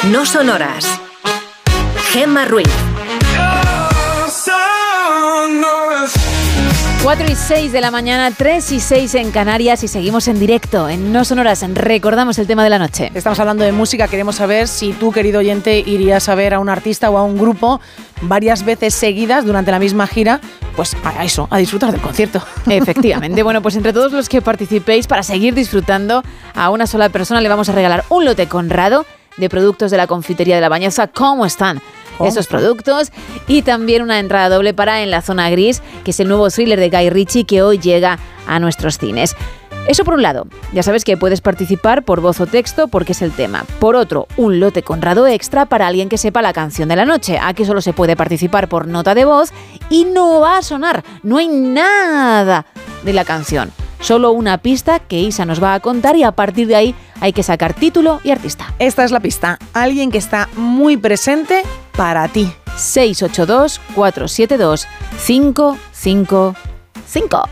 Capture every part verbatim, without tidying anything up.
No Sonoras. Gemma Ruiz. cuatro y seis de la mañana, tres y seis en Canarias y seguimos en directo en No Sonoras. Recordamos el tema de la noche. Estamos hablando de música, queremos saber si tú, querido oyente, irías a ver a un artista o a un grupo varias veces seguidas durante la misma gira, pues a eso, a disfrutar del concierto. Efectivamente. Bueno, pues entre todos los que participéis, para seguir disfrutando, a una sola persona le vamos a regalar un lote Conrado de productos de la confitería de La Bañeza. ¿Cómo están esos productos? Y también una entrada doble para En la Zona Gris, que es el nuevo thriller de Guy Ritchie que hoy llega a nuestros cines. Eso por un lado. Ya sabes que puedes participar por voz o texto porque es el tema. Por otro, un lote Conrado extra para alguien que sepa la canción de la noche. Aquí solo se puede participar por nota de voz y no va a sonar. No hay nada de la canción. Solo una pista que Isa nos va a contar y a partir de ahí hay que sacar título y artista. Esta es la pista. Alguien que está muy presente para ti. seis ocho dos, cuatro siete dos, cinco cinco cinco.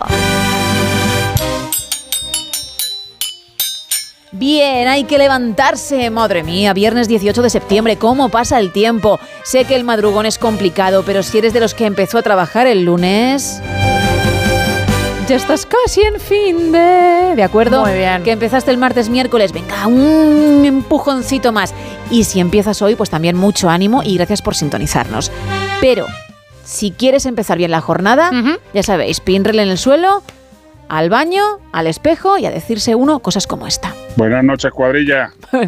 Bien, hay que levantarse. Madre mía, viernes dieciocho de septiembre, ¿cómo pasa el tiempo? Sé que el madrugón es complicado, pero si eres de los que empezó a trabajar el lunes... Ya estás casi en fin de... ¿De acuerdo? Muy bien. Que empezaste el martes, miércoles, venga, un empujoncito más. Y si empiezas hoy, pues también mucho ánimo y gracias por sintonizarnos. Pero, si quieres empezar bien la jornada, uh-huh. ya sabéis, pinrel en el suelo, al baño, al espejo y a decirse uno cosas como esta. Buenas noches, cuadrilla.